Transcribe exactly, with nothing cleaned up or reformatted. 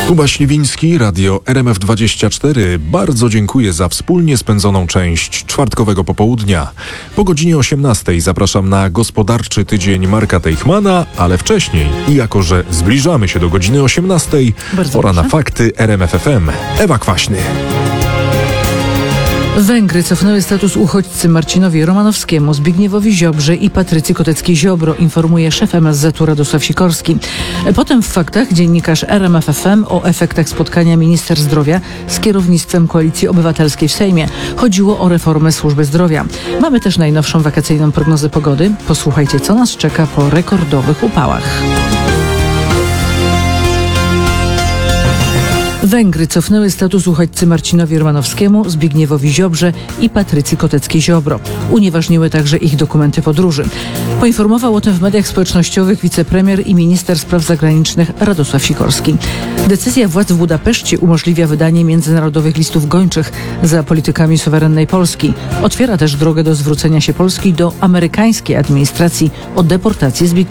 Kuba Śliwiński, Radio R M F dwadzieścia cztery. Bardzo dziękuję za wspólnie spędzoną część czwartkowego popołudnia. Po godzinie osiemnastej zapraszam na gospodarczy tydzień Marka Teichmana, ale wcześniej i jako, że zbliżamy się do godziny osiemnastej, Bardzo pora proszę. na fakty R M F F M. Ewa Kwaśny. Węgry cofnęły status uchodźcy Marcinowi Romanowskiemu, Zbigniewowi Ziobrze i Patrycji Koteckiej-Ziobro, informuje szef M S Z-u Radosław Sikorski. Potem w faktach dziennikarz R M F F M o efektach spotkania minister zdrowia z kierownictwem Koalicji Obywatelskiej w Sejmie. Chodziło o reformę służby zdrowia. Mamy też najnowszą wakacyjną prognozę pogody. Posłuchajcie, co nas czeka po rekordowych upałach. Węgry cofnęły status uchodźcy Marcinowi Romanowskiemu, Zbigniewowi Ziobrze i Patrycji Koteckiej-Ziobro. Unieważniły także ich dokumenty podróży. Poinformował o tym w mediach społecznościowych wicepremier i minister spraw zagranicznych Radosław Sikorski. Decyzja władz w Budapeszcie umożliwia wydanie międzynarodowych listów gończych za politykami suwerennej Polski. Otwiera też drogę do zwrócenia się Polski do amerykańskiej administracji o deportację Zbigniewa